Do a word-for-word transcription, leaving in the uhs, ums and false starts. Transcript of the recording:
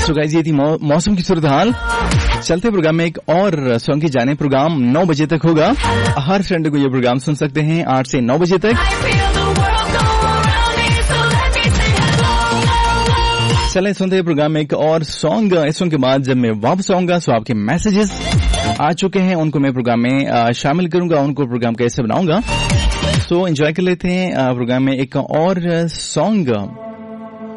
So guys ये थी मौ, मौसम की सूरत हाल। चलते प्रोग्राम में एक और सॉन्ग की जाने। प्रोग्राम नौ बजे तक होगा। हर संडे को ये प्रोग्राम सुन सकते हैं आठ से नौ बजे तक। चलें सुनते हैं प्रोग्राम में एक और सॉन्ग। इस सॉन्ग के बाद जब मैं वापस आऊंगा सो आपके मैसेजेस आ चुके हैं, उनको मैं प्रोग्राम में शामिल करूंगा, उनको प्रोग्राम कैसे बनाऊंगा। सो एंजॉय कर लेते हैं प्रोग्राम में एक और सॉन्ग।